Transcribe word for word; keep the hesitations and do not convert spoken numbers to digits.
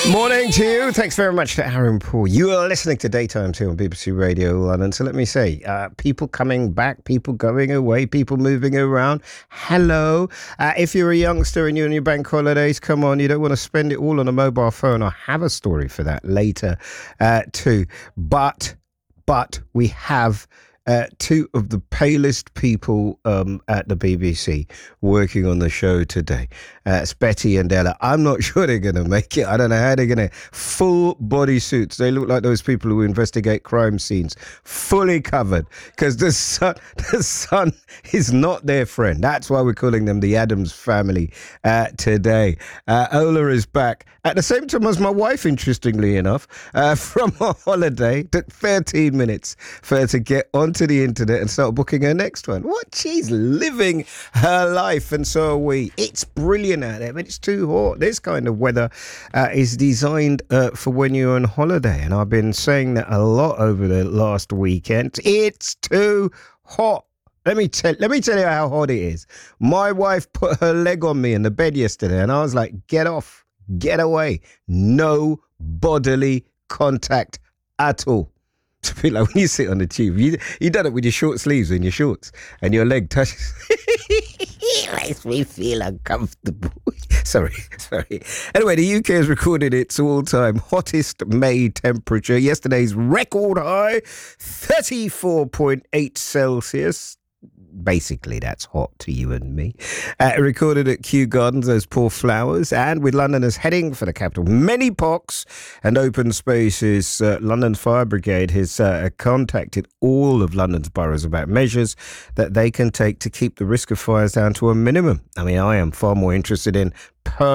Morning to you. Thanks very much to Aaron Paul. You are listening to Daytimes here on B B C Radio London. So let me say, uh, people coming back, people going away, people moving around. Hello. Uh, if you're a youngster and you're on your bank holidays, come on, you don't want to spend it all on a mobile phone. I have a story for that later uh, too. But, but we have... Uh, two of the palest people um, at the B B C working on the show today. Uh, it's Betty and Ella. I'm not sure they're going to make it. I don't know how they're going to. Full body suits. They look like those people who investigate crime scenes. Fully covered. Because the sun, the sun is not their friend. That's why we're calling them the Addams family uh, today. Uh, Ola is back. At the same time as my wife, interestingly enough, uh, from a holiday. Took thirteen minutes for her to get onto the internet and start booking her next one. What? She's living her life, and so are we. It's brilliant out there, but it's too hot. This kind of weather uh, is designed uh, for when you're on holiday, and I've been saying that a lot over the last weekend. It's too hot. Let me tell let me tell you how hot it is. My wife put her leg on me in the bed yesterday, and I was like, get off, get away. No bodily contact at all. To be like when you sit on the tube, you you done it with your short sleeves and your shorts, and your leg touches. It makes me feel uncomfortable. sorry, sorry. Anyway, the U K has recorded its all-time hottest May temperature. Yesterday's record high, thirty-four point eight Celsius. Basically, that's hot to you and me. Uh, recorded at Kew Gardens, those poor flowers. And with Londoners heading for the capital, many pox and open spaces, uh, London Fire Brigade has uh, contacted all of London's boroughs about measures that they can take to keep the risk of fires down to a minimum. I mean, I am far more interested in per